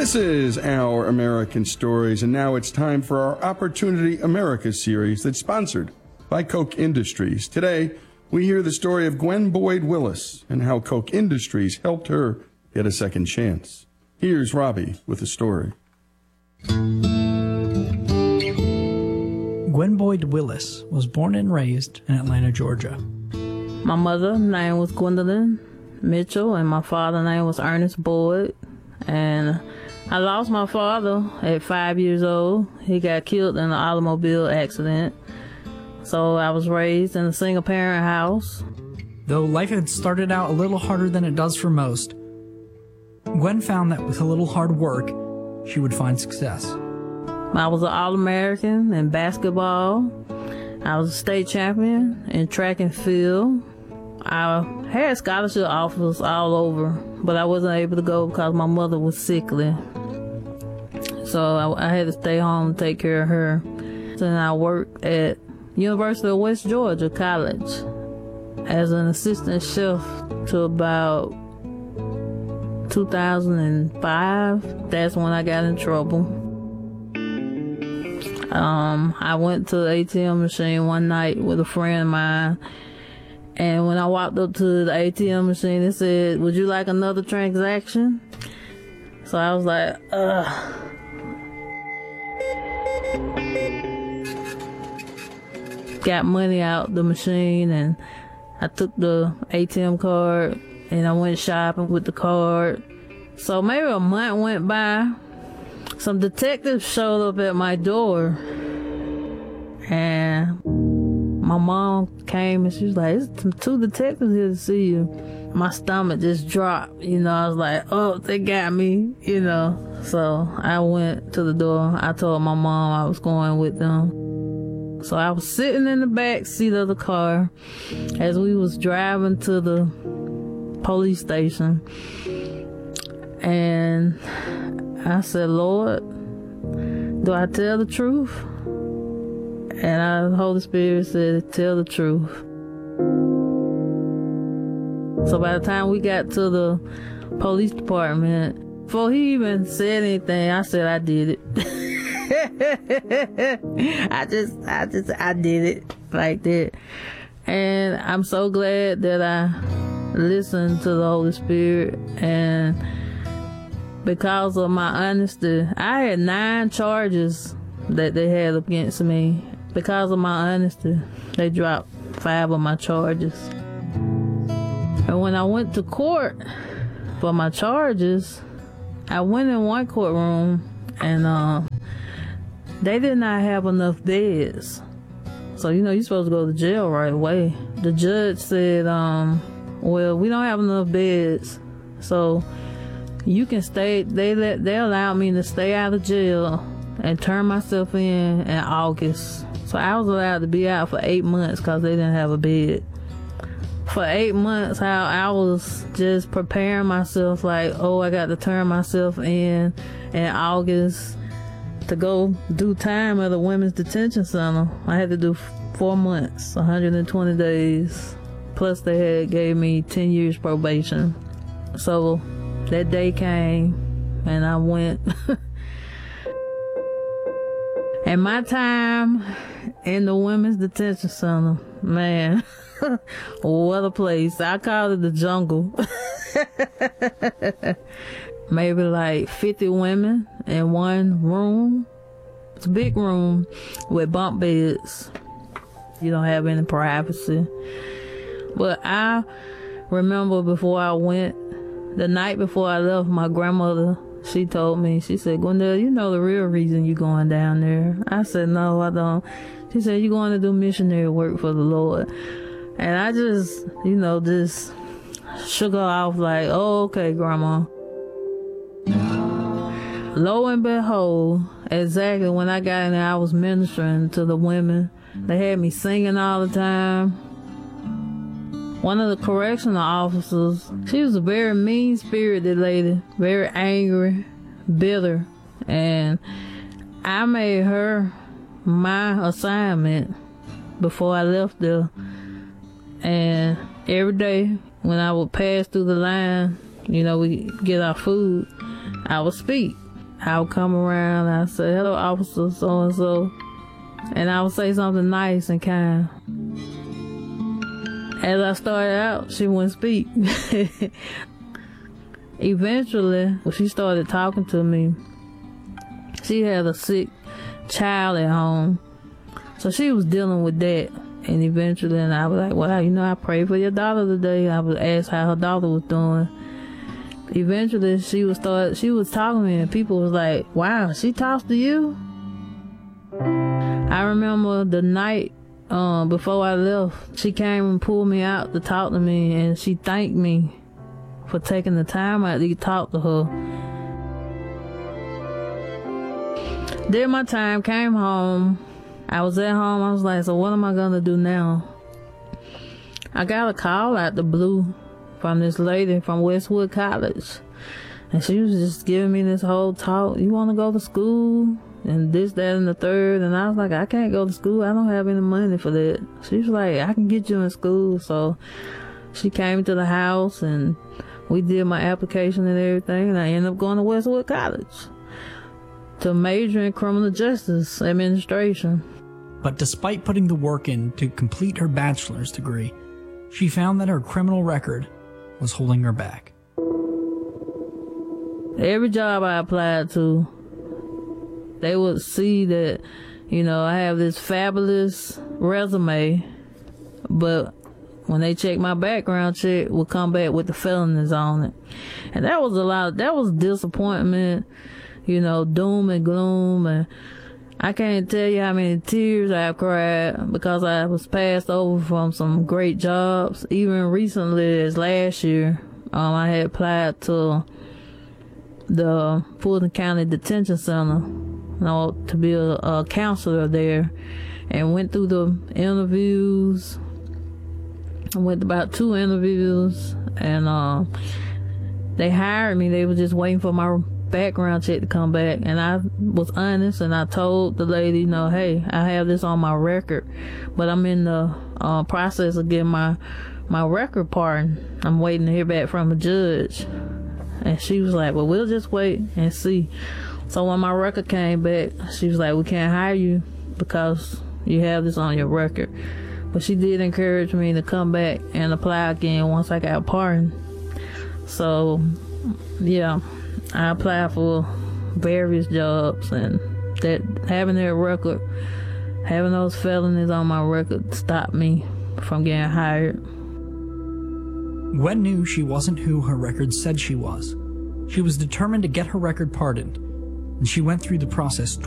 This is Our American Stories, and now it's time for our Opportunity America series that's sponsored by Koch Industries. Today, we hear the story of Gwen Boyd Willis and how Koch Industries helped her get a second chance. Here's Robbie with the story. Gwen Boyd Willis was born and raised in Atlanta, Georgia. My mother's name was Gwendolyn Mitchell, and my father's name was Ernest Boyd. And I lost my father at 5 years old. He got killed in an automobile accident. So I was raised in a single-parent house. Though life had started out a little harder than it does for most, Gwen found that with a little hard work, she would find success. I was an All-American in basketball. I was a state champion in track and field. I had scholarship offers all over, but I wasn't able to go because my mother was sickly. So I had to stay home and take care of her. And I worked at University of West Georgia College as an assistant chef to about 2005. That's when I got in trouble. I went to the ATM machine one night with a friend of mine, and when I walked up to the ATM machine, it said, "Would you like another transaction?" So I was like, ugh. Got money out the machine, and I took the ATM card, and I went shopping with the card. So maybe a month went by. Some detectives showed up at my door, and my mom came and she was like, "There's 2 detectives here to see you." My stomach just dropped, I was like, oh, they got me, So I went to the door. I told my mom I was going with them. So I was sitting in the back seat of the car as we was driving to the police station. And I said, "Lord, do I tell the truth?" And the Holy Spirit said, "Tell the truth." So by the time we got to the police department, before he even said anything, I said, "I did it." I did it like that. And I'm so glad that I listened to the Holy Spirit, and because of my honesty, I had 9 charges that they had against me. Because of my honesty, they dropped 5 of my charges. And when I went to court for my charges, I went in one courtroom, and they did not have enough beds. So, you're supposed to go to jail right away. The judge said, well, we don't have enough beds, so you can stay. They allowed me to stay out of jail and turn myself in August. So I was allowed to be out for 8 months because they didn't have a bed. For 8 months, how I was just preparing myself like, oh, I got to turn myself in August to go do time at the women's detention center. I had to do 4 months, 120 days. Plus they had gave me 10 years probation. So that day came, and I went. And my time in the women's detention center, man, what a place. I call it the jungle. Maybe like 50 women in one room. It's a big room with bunk beds. You don't have any privacy. But I remember before I went, the night before I left, my grandmother, she told me, she said, "Gwendolyn, you know the real reason you're going down there." I said, "No, I don't." She said, "You're going to do missionary work for the Lord." And I just, just shook her off like, "Oh, okay, Grandma." Lo and behold, exactly when I got in there, I was ministering to the women. They had me singing all the time. One of the correctional officers, she was a very mean-spirited lady, very angry, bitter, and I made her my assignment before I left there. And every day when I would pass through the line, we get our food, I would speak. I would come around and I say, hello, officer so-and-so. And I would say something nice and kind. As I started out, she wouldn't speak. Eventually, when she started talking to me, she had a sick child at home. So she was dealing with that. And eventually, and I was like, well, I prayed for your daughter today. I was asked how her daughter was doing. Eventually, she was talking to me, and people was like, wow, she talks to you? I remember the night before I left, she came and pulled me out to talk to me, and she thanked me for taking the time out to talk to her. Then my time came home. I was at home. I was like, so what am I going to do now? I got a call out the blue from this lady from Westwood College. And she was just giving me this whole talk. You want to go to school? And this, that, and the third. And I was like, I can't go to school. I don't have any money for that. She was like, I can get you in school. So she came to the house and we did my application and everything. And I ended up going to Westwood College to major in criminal justice administration. But despite putting the work in to complete her bachelor's degree, she found that her criminal record was holding her back. Every job I applied to, they would see that, I have this fabulous resume, but when they check my background check, would come back with the felonies on it. And that was disappointment, doom and gloom, and I can't tell you how many tears I've cried because I was passed over from some great jobs. Even recently, as last year, I had applied to the Fulton County Detention Center, to be a counselor there, and went through the interviews. I went about 2 interviews, and they hired me. They were just waiting for my background check to come back, and I was honest, and I told the lady, hey, I have this on my record, but I'm in the process of getting my record pardon. I'm waiting to hear back from a judge. And she was like, well, we'll just wait and see. So when my record came back, she was like, we can't hire you because you have this on your record. But she did encourage me to come back and apply again once I got pardoned. So, yeah, I applied for various jobs, and that having that record, having those felonies on my record stopped me from getting hired. Gwen knew she wasn't who her record said she was. She was determined to get her record pardoned, and she went through the process